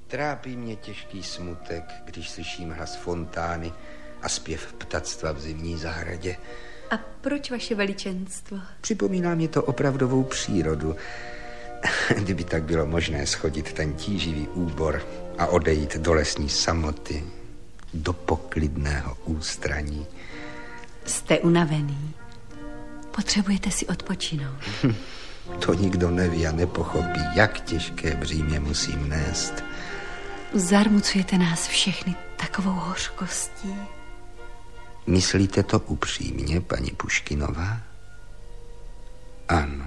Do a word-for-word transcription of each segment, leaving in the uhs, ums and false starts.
Trápí mě těžký smutek, když slyším hlas fontány a zpěv ptactva v zimní zahradě. A proč, vaše veličenstvo? Připomíná mě to opravdovou přírodu. Kdyby tak bylo možné schodit ten tíživý úbor a odejít do lesní samoty, do poklidného ústraní. Jste unavený. Potřebujete si odpočinout. To nikdo neví a nepochopí, jak těžké břímě musím nést. Zarmucujete nás všechny takovou hořkostí. Myslíte to upřímně, paní Puškinová? Ano,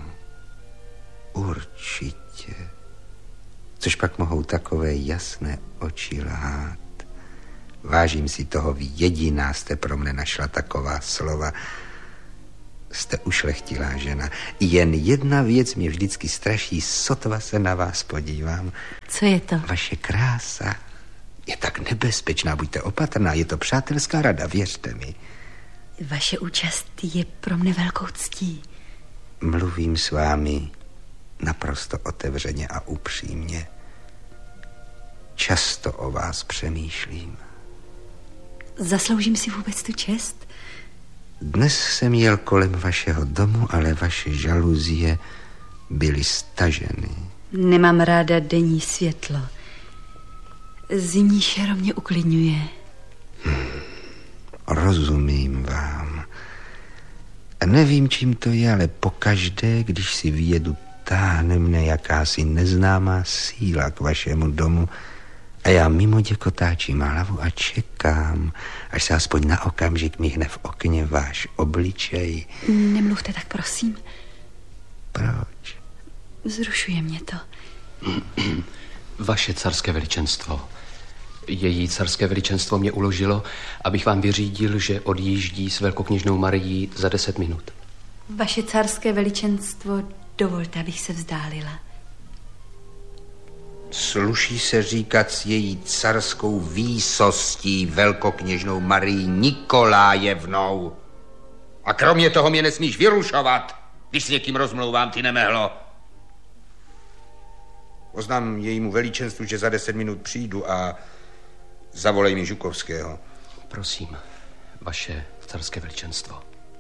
určitě. Což pak mohou takové jasné oči lhát. Vážím si toho, vy jediná jste pro mne našla taková slova. Jste ušlechtilá žena. Jen jedna věc mě vždycky straší, sotva se na vás podívám. Co je to? Vaše krása je tak nebezpečná, buďte opatrná, je to přátelská rada, věřte mi. Vaše účast je pro mne velkou ctí. Mluvím s vámi naprosto otevřeně a upřímně. Často o vás přemýšlím. Zasloužím si vůbec tu čest? Dnes jsem jel kolem vašeho domu, ale vaše žaluzie byly staženy. Nemám ráda denní světlo. Zimní šero mě uklidňuje. Hmm, rozumím vám. A nevím, čím to je, ale pokaždé, když si vyjedu, táhne mne jakási neznámá síla k vašemu domu a já mimo děkotáčím hlavu a čekám, až se aspoň na okamžik mihne v okně váš obličej. Nemluvte tak, prosím. Proč? Vzrušuje mě to. Vaše carské veličenstvo. Její carské veličenstvo mě uložilo, abych vám vyřídil, že odjíždí s velkokněžnou Marií za deset minut. Vaše carské veličenstvo, dovolte, abych se vzdálila. Sluší se říkat s její carskou výsostí velkokněžnou Marií Nikolájevnou. A kromě toho mě nesmíš vyrušovat, když s někým rozmlouvám, ty nemehlo. Oznám jejímu veličenstvu, že za deset minut přijdu a zavolej mi Žukovského. Prosím, vaše carské veličenstvo.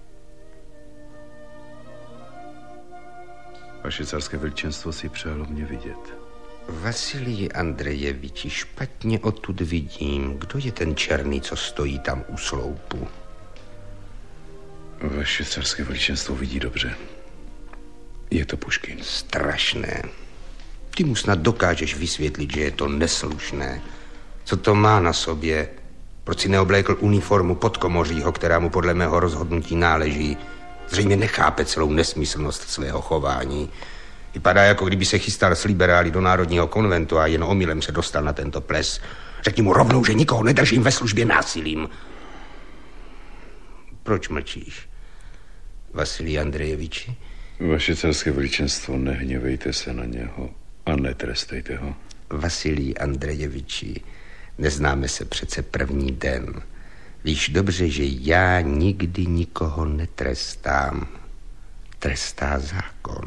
Vaše carské veličenstvo si přálo mě vidět. Vasilij Andrejeviči, špatně odtud vidím. Kdo je ten černý, co stojí tam u sloupu? Vaše carské veličenstvo vidí dobře. Je to Puškin. Strašné. Ty mu snad dokážeš vysvětlit, že je to neslušné. Co to má na sobě? Proč si neoblékl uniformu podkomořího, která mu podle mého rozhodnutí náleží? Zřejmě nechápe celou nesmyslnost svého chování. Vypadá, jako kdyby se chystal s liberály do Národního konventu a jen omylem se dostal na tento ples. Řekni mu rovnou, že nikoho nedržím ve službě násilím. Proč mlčíš, Vasilij Andrejeviči? Vaše carské veličenstvo, nehněvejte se na něho a netrestejte ho. Vasilij Andrejeviči, neznáme se přece první den. Víš dobře, že já nikdy nikoho netrestám. Trestá zákon.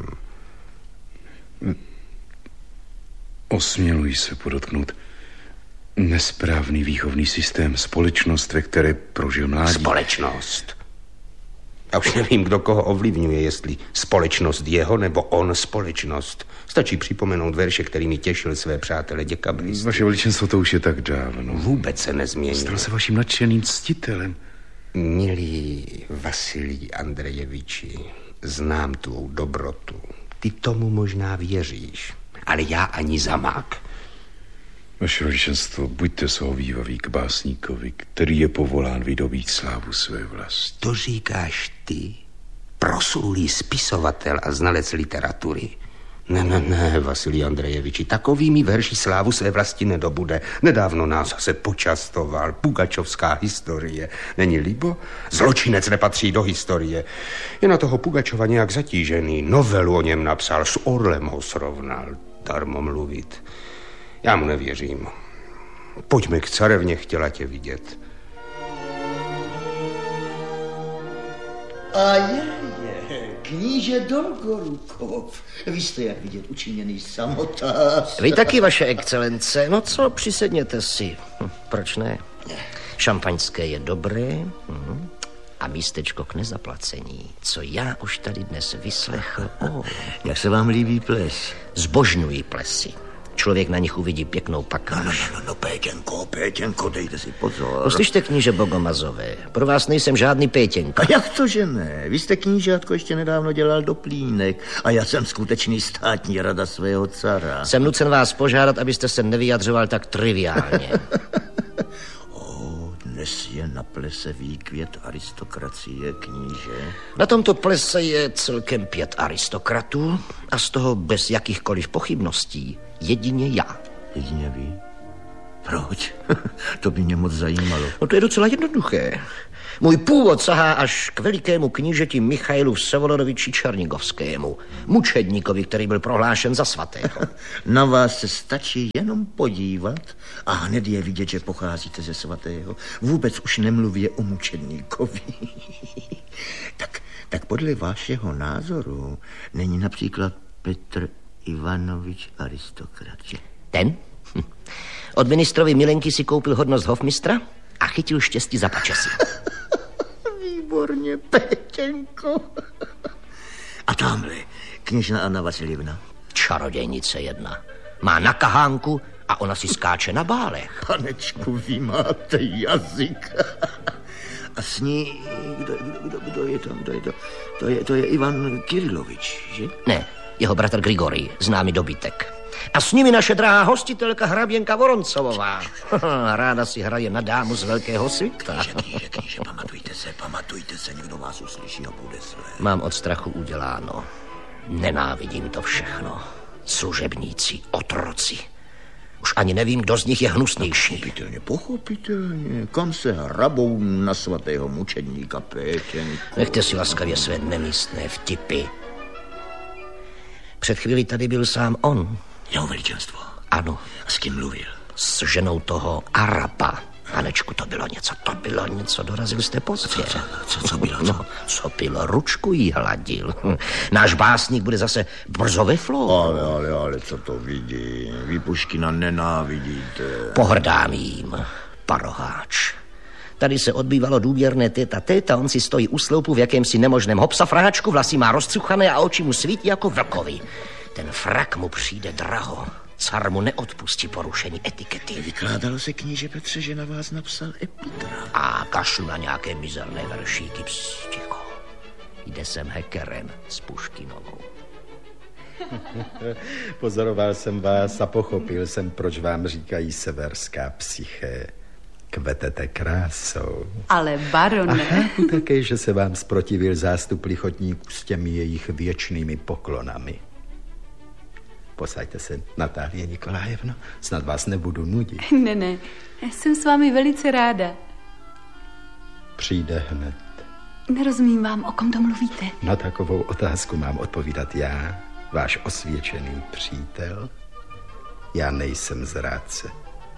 Osměluji se podotknout. Nesprávný výchovný systém, společnost, ve které prožil mládí. Společnost? Já už nevím, kdo koho ovlivňuje, jestli společnost jeho nebo on společnost. Stačí připomenout verše, kterými těšil své přátele děkabristy. Vaše veličenstvo, to už je tak dávno. Vůbec se nezměnilo. Stal se vaším nadšeným ctitelem. Milý Vasilij Andrejeviči, znám tvou dobrotu. Ty tomu možná věříš, ale já ani zamák. Vaše veličenstvo, buďte shovívavý k básníkovi, který je povolán vydobít slávu své vlasti. To říkáš ty, proslulý spisovatel a znalec literatury. Ne, ne, ne, Vasilij Andrejeviči, takovými verši slávu své vlasti nedobude. Nedávno nás zase počastoval Pugačovská historie. Není líbo? Zločinec nepatří do historie. Je na toho Pugačova nějak zatížený. Novelu o něm napsal, s orlem ho srovnal. Darmo mluvit. Já mu nevěřím. Pojďme k carevně, chtěla tě vidět. A je, je. Kníže Dolgorukov, vy jste, jak vidět, učiněný samotář. Vy taky, vaše excelence. No co, přisedněte si. Hm, proč ne? Šampaňské je dobré hm. a místečko k nezaplacení, co já už tady dnes vyslechl. Oh. Jak se vám líbí ples? Zbožňuji plesy. Člověk na nich uvidí pěknou pakáž. No, no, no, Pétěnko, Pétěnko, dejte si pozor. Poslyšte, kníže Bogomazové, pro vás nejsem žádný Pétěnko. A jak to, že ne? Vy jste, knížátko, ještě nedávno dělal doplínek a já jsem skutečný státní rada svého cara. Jsem nucen vás požádat, abyste se nevyjadřoval tak triviálně. O, dnes je na plese výkvět aristokracie, kníže. Na tomto plese je celkem pět aristokratů a z toho bez jakýchkoliv pochybností jedině já. Jedině vy? Proč? To by mě moc zajímalo. No to je docela jednoduché. Můj původ sahá až k velikému knížeti Michailu Vsevolodovči Černigovskému, mučedníkovi, který byl prohlášen za svatého. Na vás se stačí jenom podívat a hned je vidět, že pocházíte ze svatého. Vůbec už nemluví o mučedníkovi. tak, tak podle vašeho názoru není například Petr Ivanovič aristokrat, že? Ten? Hm. Od ministrovi Milenky si koupil hodnost hofmistra a chytil štěstí za pačesy. Výborně, Pétěnko. A tamhle, kněžna Anna Vasiljevna. Čarodějnice jedna. Má na kahánku a ona si skáče na bálech. Panečku, vy máte jazyk. A s ní, kdo, kdo, kdo je tam, kdo je to? To je, to je Ivan Kirilovič, že? Ne, jeho bratr Grigorij, známý dobytek. A s nimi naše drahá hostitelka hraběnka Voroncovová. Ráda si hraje na dámu z velkého světa. Kníže, kníže, kníže, pamatujte se, pamatujte se, někdo vás uslyší a bude zlé. Mám od strachu uděláno. Nenávidím to všechno. Služebníci, otroci. Už ani nevím, kdo z nich je hnusnější. Pochopitelně, pochopitelně. Kam se hrabou na svatého mučedníka, Pétěnko? Nechte si laskavě své nemístné vtipy. Před chvíli tady byl sám on. Jeho veličenstvo? Ano. A s kým mluvil? S ženou toho Araba. Panečku, to bylo něco, to bylo něco, dorazil jste pozdě. Co, co, co, co bylo, co? No, co bylo, ručku jí hladil. Náš básník bude zase brzo ve flow. Ale, ale, ale, co to vidí? Vy Puškina nenávidíte. Pohrdám jím, paroháč. Tady se odbývalo důvěrné téta téta, on si stojí u sloupu v jakémsi nemožném hopsafráčku, vlasy má rozcuchané a oči mu svítí jako vlkovi. Ten frak mu přijde draho. Car mu neodpustí porušení etikety. Vykládalo se, kníže Petře, že na vás napsal epigraf. A kašlu na nějaké mizerné veršíky. Psst, ticho. Jde sem Heckeren s Puškinovou. Pozoroval jsem vás a pochopil jsem, proč vám říkají severská psyché. Kvetete krásou. Ale barone. Aha, také, že se vám zprotivil zástup lichotníků s těmi jejich věčnými poklonami. Posaďte se, Natálie Nikolajevno, snad vás nebudu nudit. Ne, ne, jsem s vámi velice ráda. Přijde hned. Nerozumím vám, o kom to mluvíte. Na takovou otázku mám odpovídat já, váš osvědčený přítel. Já nejsem zrádce.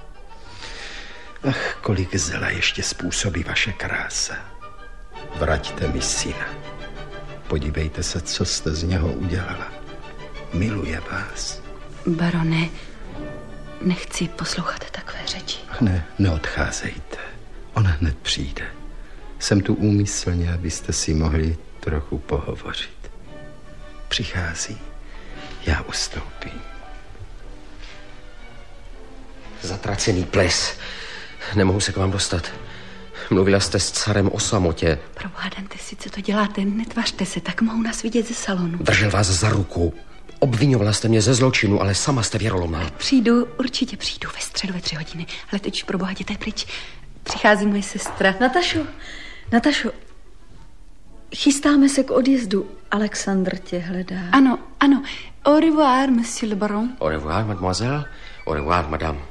Ach, kolik zla ještě způsobí vaše krása. Vraťte mi syna. Podívejte se, co jste z něho udělala. Miluje vás. Barone, nechci poslouchat takové řeči. Ach ne, neodcházejte. Ona hned přijde. Jsem tu úmyslně, abyste si mohli trochu pohovořit. Přichází. Já ustoupím. Zatracený ples. Nemohu se k vám dostat. Mluvila jste s carem o samotě. Probádante si, co to děláte. Netvařte se, tak mohu nás vidět ze salonu. Držel vás za ruku. Obvinovala jste mě ze zločinu, ale sama jste věrolomná. Přijdu, určitě přijdu ve středu ve tři hodiny. Ale teď už pro boha jděte pryč. Přichází moje sestra. Natašo, Natašo, chystáme se k odjezdu. Alexandr tě hledá. Ano, ano. Au revoir, monsieur le baron. Au revoir, mademoiselle. Au revoir, madame.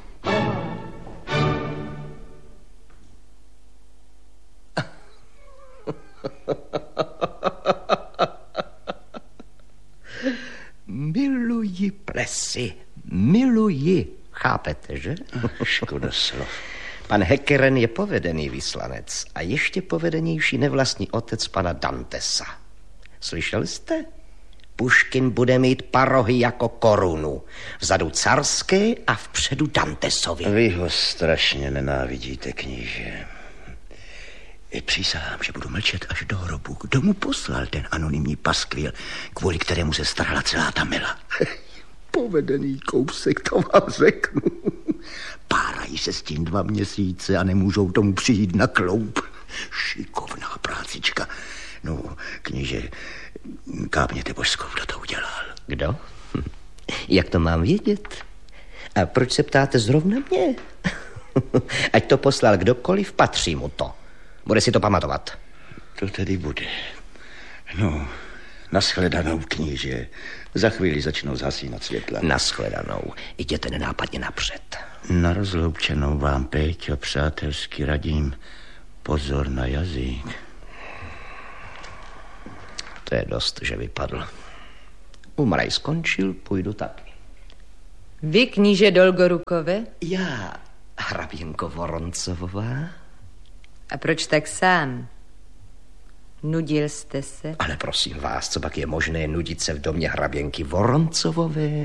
Miluji plesy, miluji. Chápete, že? Škoda slov. Pan Heckeren je povedený vyslanec a ještě povedenější nevlastní otec pana Dantesa. Slyšel jste? Puškin bude mít parohy jako korunu. Vzadu carské a vpředu Dantesovi. Vy ho strašně nenávidíte, kníže. Přísahám, že budu mlčet až do hrobu. Kdo mu poslal ten anonymní paskvil, kvůli kterému se starala celá ta mela? Povedený kousek, to vám řeknu. Párají se s tím dva měsíce a nemůžou tomu přijít na kloup. Šikovná prácička. No, kníže, kápněte božskou, kdo to udělal. Kdo? Jak to mám vědět? A proč se ptáte zrovna mě? Ať to poslal kdokoliv, patří mu to. Bude si to pamatovat. To tedy bude. No, nashledanou, kníže. Za chvíli začnou zhasínat světla. Nashledanou. Jděte nenápadně napřed. Na rozloučenou vám, Péťo, přátelsky radím. Pozor na jazyk. To je dost, že vypadl. Umraj skončil, půjdu taky. Vy, kníže Dolgorukové? Já, hraběnko Voroncová. A proč tak sám? Nudil jste se? Ale prosím vás, co pak je možné nudit se v domě hraběnky Voroncovové?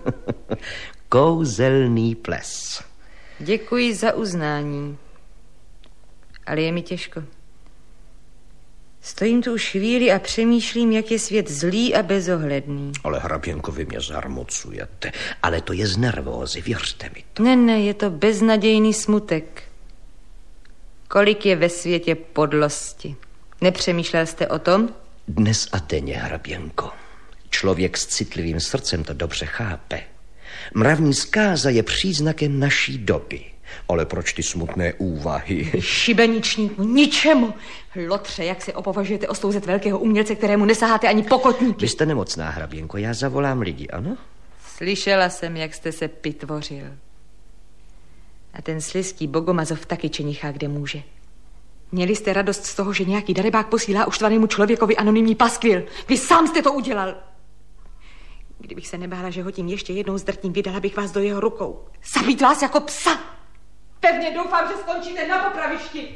Kouzelný ples. Děkuji za uznání. Ale je mi těžko. Stojím tu už chvíli a přemýšlím, jak je svět zlý a bezohledný. Ale hraběnko, vy mě zarmocujete. Ale to je z nervózy, věřte mi to. Ne, ne, je to beznadějný smutek. Kolik je ve světě podlosti. Nepřemýšlel jste o tom? Dnes a denně, hraběnko. Člověk s citlivým srdcem to dobře chápe. Mravní zkáza je příznakem naší doby. Ale proč ty smutné úvahy? Šibeničníku, ničemu. Lotře, jak se opovažujete ostouzet velkého umělce, kterému nesaháte ani pokotníky. Vy jste nemocná, hraběnko, já zavolám lidi, ano? Slyšela jsem, jak jste se pitvořil. A ten slizký Bogomazov taky čenichá, kde může. Měli jste radost z toho, že nějaký darebák posílá uštvanému člověkovi anonymní paskvil. Vy sám jste to udělal. Kdybych se nebála, že ho tím ještě jednou zdrtím, vydala bych vás do jeho rukou. Zabít vás jako psa. Pevně doufám, že skončíte na popravišti.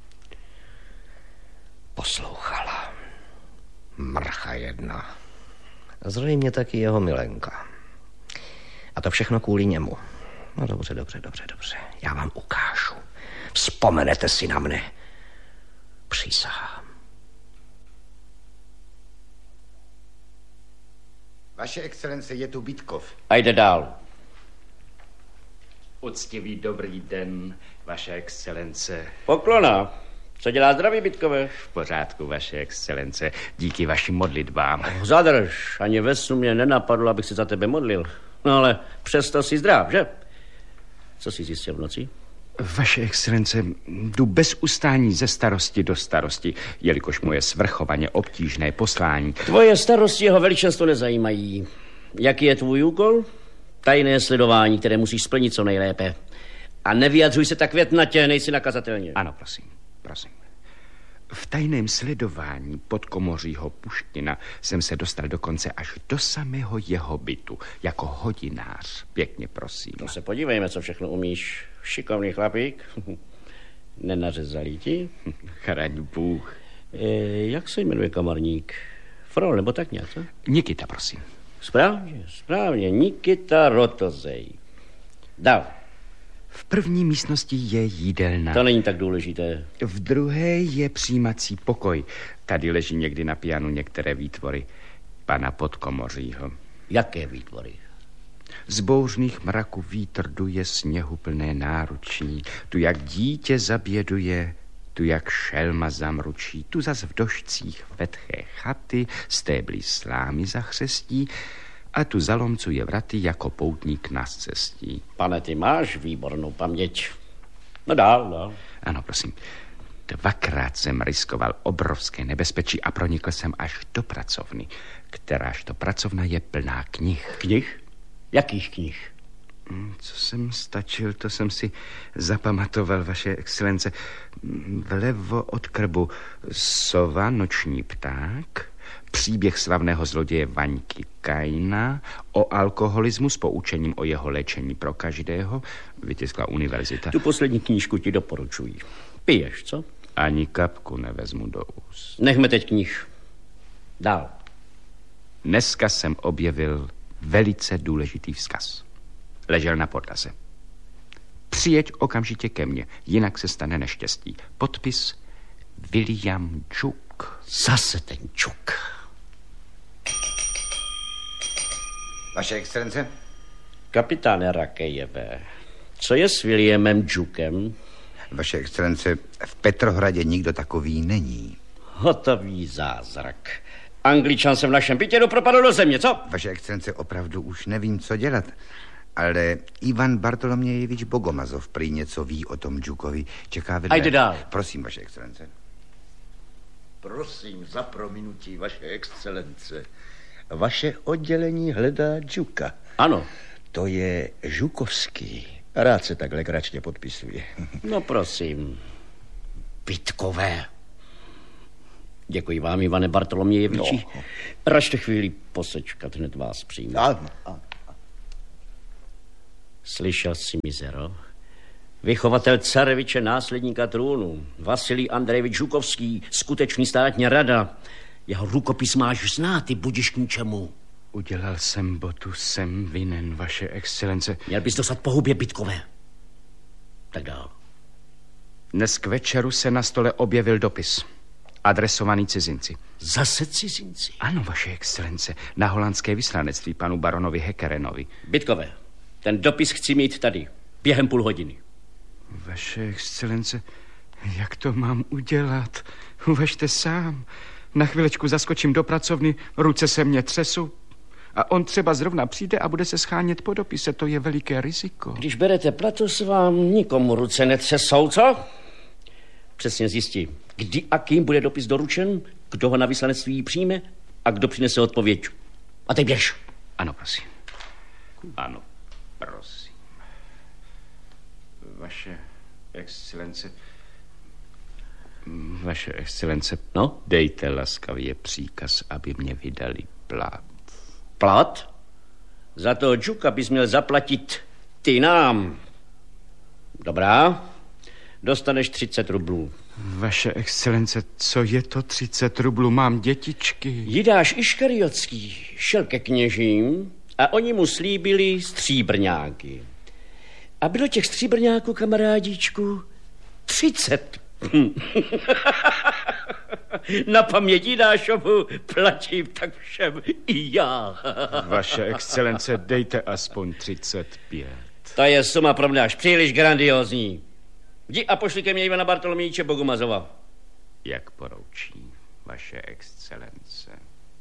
Poslouchala. Mrcha jedna. Zřejmě taky jeho milenka. A to všechno kvůli němu. No dobře, dobře, dobře, dobře. Já vám ukážu. Vzpomenete si na mne. Přísahám. Vaše excelence, je tu Bytkov. A jde dál. Uctivý dobrý den, vaše excelence. Poklona. Co dělá zdraví, Bytkové? V pořádku, vaše excelence, díky vašim modlitbám. Zadrž, ani ve snu mě nenapadlo, abych se za tebe modlil. No ale přesto jsi zdrav, že? Co jsi zjistil v noci? Vaše excelence, jdu bez ustání ze starosti do starosti, jelikož moje svrchovaně obtížné poslání. Tvoje starosti jeho veličenstvo nezajímají. Jaký je tvůj úkol? Tajné sledování, které musíš splnit co nejlépe. A nevyjadřuj se tak větnatě, nejsi nakazatelně. Ano, prosím, prosím. V tajném sledování podkomořího Puškina jsem se dostal dokonce až do samého jeho bytu, jako hodinář. Pěkně prosím. No se podívejme, co všechno umíš. Šikovný chlapík. Nenařezalý ti? Chraň Bůh. E, jak se jmenuje kamarník? Frol, nebo tak nějak, co? Nikita, prosím. Správně, správně. Nikita Rotozej. Dál. V první místnosti je jídelna. To není tak důležité. V druhé je přijímací pokoj. Tady leží někdy na pianu některé výtvory pana podkomořího. Jaké výtvory? Z bouřných mraků vítr duje sněhu plné náručí. Tu jak dítě zaběduje, tu jak šelma zamručí. Tu zas v došcích vetché chaty, stébly slámy zachřestí. A tu zalomcuje vraty jako poutník na cestí. Pane, ty máš výbornou paměť. No dál, dál. Ano, prosím. Dvakrát jsem riskoval obrovské nebezpečí a pronikl jsem až do pracovny, kteráž to pracovna je plná knih. Knih? Jakých knih? Co jsem stačil, to jsem si zapamatoval, vaše excelence. Vlevo od krbu sova, noční pták, příběh slavného zloděje Vaňky Kaina, o alkoholismu s poučením o jeho léčení pro každého, vytiskla univerzita. Tu poslední knížku ti doporučuji. Piješ, co? Ani kapku nevezmu do úst. Nechme teď knih. Dál. Dneska jsem objevil velice důležitý vzkaz. Ležel na podlaze. Přijeď okamžitě ke mně, jinak se stane neštěstí. Podpis William Čuk. Zase ten Čuk. Vaše excelence? Kapitáne Rakejeve, co je s Williamem Čukem? Vaše excelence, v Petrohradě nikdo takový není. Hotový zázrak. Angličan se v našem bytě dopropadl do země, co? Vaše excelence, opravdu už nevím, co dělat. Ale Ivan Bartolomějevič Bogomazov prý něco ví o tom Džukovi. Čeká vedle. Ajde dál. Prosím, vaše excelence. Prosím za prominutí, vaše excelence. Vaše oddělení hledá Džuka. Ano. To je Žukovský. Rád se tak legračně podpisuje. No prosím. Bytkové. Děkuji vám, Ivane Bartolomějeviči. No. Račte chvíli posečkat, hned vás přijmu. Ano, ano. Slyšel jsi, mizero? Vychovatel careviče, následníka trůnu, Vasilij Andrejevič Žukovský, skutečný státní rada. Jeho rukopis máš znát, ty budiš k ničemu. Udělal jsem botu, jsem vinen, vaše excelence. Měl bys dostat po hubě, Bytkové. Tak dál. Dnes k večeru se na stole objevil dopis, adresovaný cizinci. Zase cizinci? Ano, vaše excelence, na holandské vyslanectví panu baronovi Hekerenovi. Bytkové, ten dopis chci mít tady, během půl hodiny. Vaše excelence, jak to mám udělat? Uvažte sám. Na chvilečku zaskočím do pracovny, ruce se mě třesu a on třeba zrovna přijde a bude se schánět po dopise. To je veliké riziko. Když berete platus, vám nikomu ruce netřesou, co? Přesně zjistí, kdy a kým bude dopis doručen, kdo ho na vyslanectví přijme a kdo přinese odpověď. A teď běž. Ano, prosím. Ano, prosím. Vaše excelence... Vaše excelence, no? Dejte laskavě příkaz, aby mě vydali plat. Plat? Za toho Džuka bys měl zaplatit ty nám. Dobrá, dostaneš třicet rublů. Vaše excelence, co je to třicet rublů? Mám dětičky. Jidáš Iškariotský šel ke kněžím a oni mu slíbili stříbrňáky. A bylo těch stříbrňáků, kamarádíčku, třicet. Na paměť Jidášovu platím tak všem i já. Vaše excelence, dejte aspoň třicet pět. Ta je suma pro mě až příliš grandiózní. Jdi a pošli ke mně Ivana Bartolomějiče Bogomazova. Jak poroučí, vaše excelence.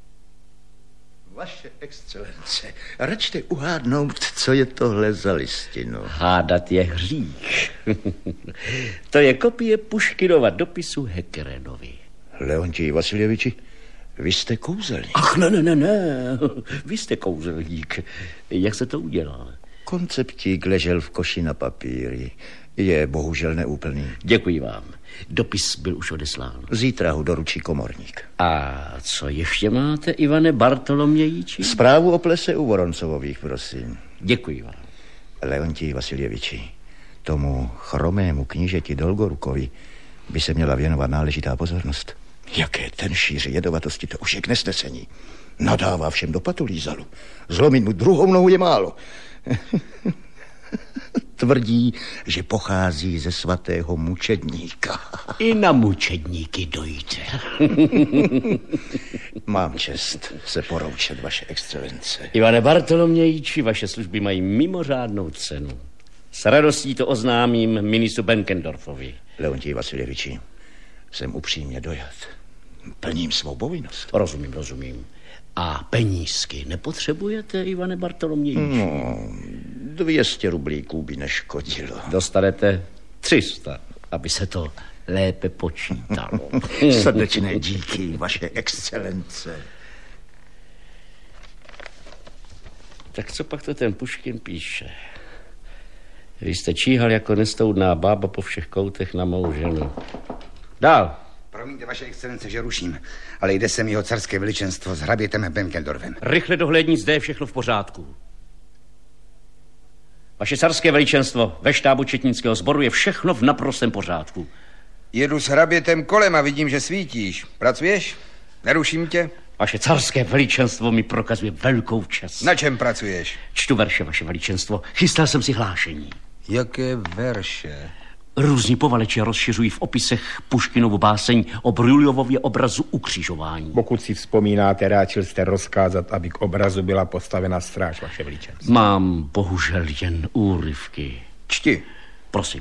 Vaše excelence, račte uhádnout, co je tohle za listinu. Hádat je hřích. To je kopie Puškinova dopisu Hekerenovi. Leontij Vasiljeviči, vy jste kouzelník. Ach, ne, ne, ne, ne. Vy jste kouzelník. Jak se to udělal? Konceptík ležel v koši na papíry. Je bohužel neúplný. Děkuji vám. Dopis byl už odeslán. Zítra ho doručí komorník. A co ještě máte, Ivane Bartolomějiči? Zprávu o plese u Voroncovových, prosím. Děkuji vám. Leontij Vasiljeviči, tomu chromému knížeti Dolgorukovi by se měla věnovat náležitá pozornost. Jaké ten šíři jedovatosti, to už je k nesnesení. Nadává všem do patulízalu. Zlomit mu druhou nohu je málo. Tvrdí, že pochází ze svatého mučedníka. I na mučedníky dojde. Mám čest se poroučet, vaše excelence. Ivane Bartolomějiči, vaše služby mají mimořádnou cenu. S radostí to oznámím ministru Benkendorfovi. Leontij Vasiljeviči, jsem upřímně dojat. Plním svou povinnost. Rozumím, rozumím. A penízky nepotřebujete, Ivane Bartolomějiči? No, dvě stě rublíků by neškodilo. Dostanete tři sta, aby se to lépe počítalo. Srdečné díky, vaše excelence. Tak co pak to ten Puškin píše? Vy jste číhal jako nestoudná bába po všech koutech na mou ženu. Dál. Promiňte, vaše excelence, že ruším, ale jde sem jeho carské veličenstvo s hrabětem Benkendorfem. Rychle dohlédni, zde je všechno v pořádku. Vaše carské veličenstvo, ve štábu četnického sboru je všechno v naprostém pořádku. Jedu s hrabětem kolem a vidím, že svítíš. Pracuješ? Neruším tě? Vaše carské veličenstvo mi prokazuje velkou čest. Na čem pracuješ? Čtu verše, vaše veličenstvo. Chystal jsem si hlášení. Jaké verše? Různí povaleči rozšiřují v opisech Puškinovu báseň o Bryuljovově obrazu ukřižování. Pokud si vzpomínáte, ráčil jste rozkázat, aby k obrazu byla postavena stráž, vaše veličenstvo. Mám bohužel jen úryvky. Čti. Prosím.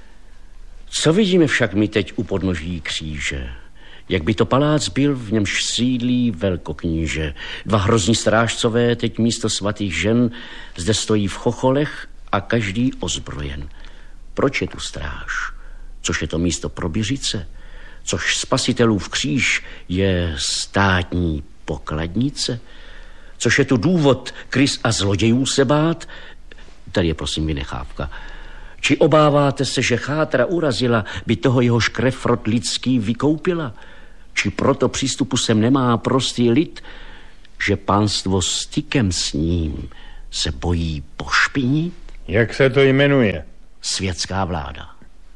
Co vidíme však my teď u podnoží kříže? Jak by to palác byl, v němž sídlí velkokníže. Dva hrozní strážcové teď místo svatých žen zde stojí v chocholech a každý ozbrojen. Proč je tu stráž? Což je to místo pro běžice? Což spasitelův kříž je státní pokladnice? Což je tu důvod krys a zlodějů se bát? Tady je prosím vynechávka. Či obáváte se, že chátra urazila, by toho jehož krev rod lidský vykoupila? Či proto přístupu sem nemá prostý lid, že pánstvo stykem s ním se bojí pošpinit? Jak se to jmenuje? Světská vláda.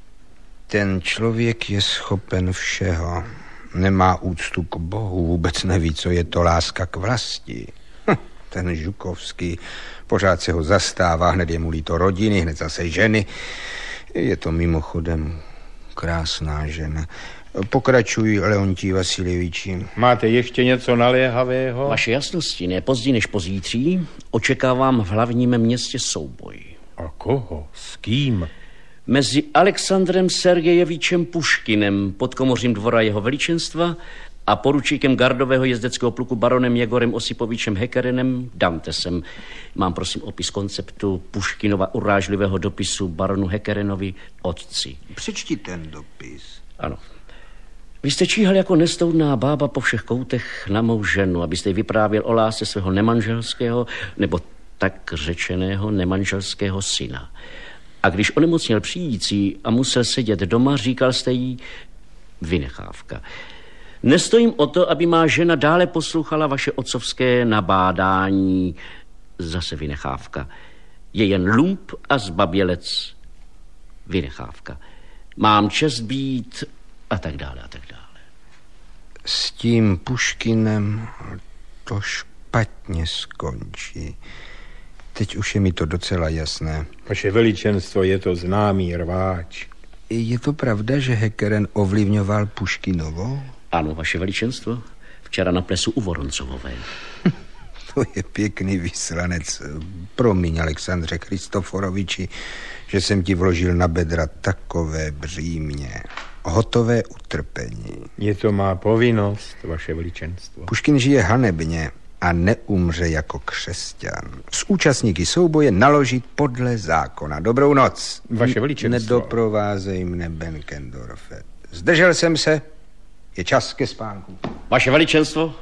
Ten člověk je schopen všeho. Nemá úctu k Bohu, vůbec neví, co je to láska k vlasti. Hm, ten Žukovský pořád se ho zastává, hned je mu líto rodiny, hned zase ženy. Je to mimochodem krásná žena. Pokračuj, Leontí Vasiljeviči. Máte ještě něco naléhavého? Vaše jasnosti, ne později než pozítří, očekávám v hlavním městě souboj. A koho? S kým? Mezi Alexandrem Sergejevičem Puškinem, podkomořím dvora jeho veličenstva, a poručíkem gardového jezdeckého pluku baronem Jegorem Osipovičem Hekerenem Dantesem. Mám prosím opis konceptu Puškinova urážlivého dopisu baronu Hekerenovi otci. Přečti ten dopis. Ano. Vy jste číhal jako nestoudná bába po všech koutech na mou ženu, abyste jí vyprávěl o lásce svého nemanželského, nebo tak řečeného nemanželského syna. A když onemocněl přijící a musel sedět doma, říkal jste jí vynechávka. Nestojím o to, aby má žena dále poslouchala vaše otcovské nabádání. Zase vynechávka. Je jen lump a zbabělec. Vynechávka. Mám čest být a tak dále a tak dále. S tím Puškinem to špatně skončí. Teď už je mi to docela jasné. Vaše veličenstvo, je to známý rváč. Je to pravda, že Hekeren ovlivňoval Puškinovo? Ano, vaše veličenstvo. Včera na plesu u Voroncovové. To je pěkný vyslanec. Promiň, Alexandře Kristoforoviči, že jsem ti vložil na bedra takové břímě. Hotové utrpení. Je to má povinnost, vaše veličenstvo. Puškin žije hanebně a neumře jako křesťan. S účastníky souboje naložit podle zákona. Dobrou noc. Vaše veličenstvo. Nedoprovázej mne, Benkendorfe. Zdržel jsem se. Je čas ke spánku. Vaše veličenstvo.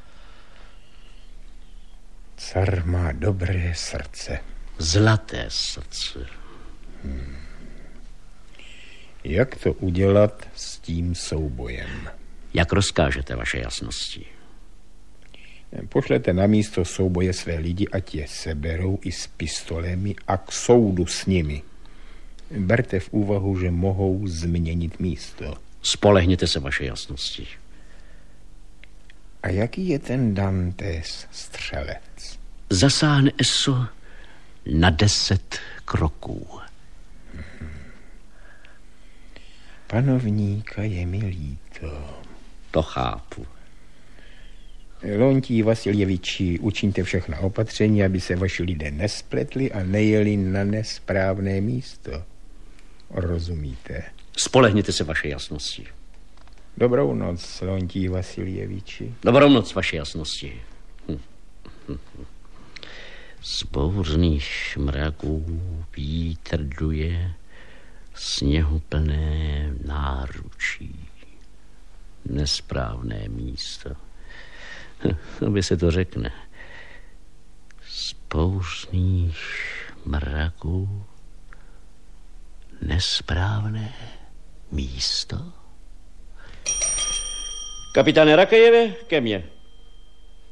Car má dobré srdce. Zlaté srdce. Hmm. Jak to udělat s tím soubojem? Jak rozkážete, vaše jasnosti? Pošlete na místo souboje své lidi, ať je seberou i s pistolemi a k soudu s nimi. Berte v úvahu, že mohou změnit místo. Spolehněte se, vaše jasnosti. A jaký je ten Dantes střelec? Zasáhne eso na deset kroků. Hmm. Panovníka je mi líto. To chápu. Leontí Vasiljeviči, učiňte všechna opatření, aby se vaši lidé nespletli a nejeli na nesprávné místo. Rozumíte? Spolehněte se, vaše jasnosti. Dobrou noc, Leontí Vasiljeviči. Dobrou noc, vaše jasnosti. Hm. Hm. Z bouřných mraků vítr duje, sněhu plné náručí. Nesprávné místo. Aby se to řekne. Z bouřných mraků nesprávné místo. Kapitáne Rakejeve, ke mně.